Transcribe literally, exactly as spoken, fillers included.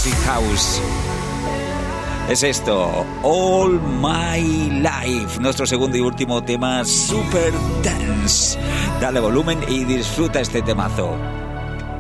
Acid House. Es esto, All My Life, nuestro segundo y último tema, Super Dance. Dale volumen y disfruta este temazo.